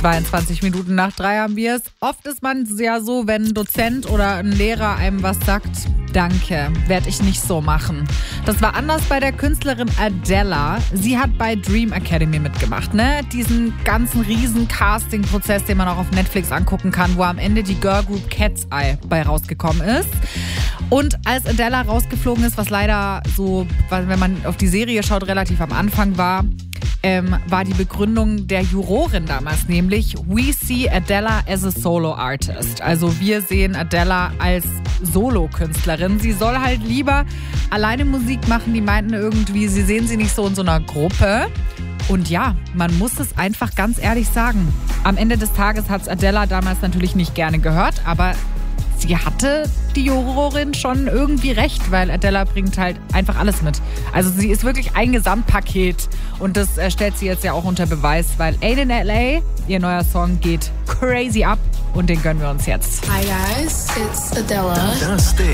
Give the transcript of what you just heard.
22 Minuten nach 3 haben wir es. Oft ist man ja so, wenn ein Dozent oder ein Lehrer einem was sagt, danke, werde ich nicht so machen. Das war anders bei der Künstlerin Adela. Sie hat bei Dream Academy mitgemacht, ne? Diesen ganzen riesen Casting-Prozess, den man auch auf Netflix angucken kann, wo am Ende die Girlgroup Cat's Eye bei rausgekommen ist. Und als Adela rausgeflogen ist, was leider so, wenn man auf die Serie schaut, relativ am Anfang war die Begründung der Jurorin damals, nämlich We see Adela as a solo artist. Also wir sehen Adela als Solo-Künstlerin. Sie soll halt lieber alleine Musik machen. Die meinten irgendwie, sie sehen sie nicht so in so einer Gruppe. Und ja, man muss es einfach ganz ehrlich sagen. Am Ende des Tages hat es Adela damals natürlich nicht gerne gehört, aber sie hatte die Jurorin schon irgendwie recht, weil Adela bringt halt einfach alles mit. Also sie ist wirklich ein Gesamtpaket und das stellt sie jetzt ja auch unter Beweis, weil Ain't in L.A., ihr neuer Song geht crazy ab und den gönnen wir uns jetzt. Hi guys, it's Adela. Das Ding.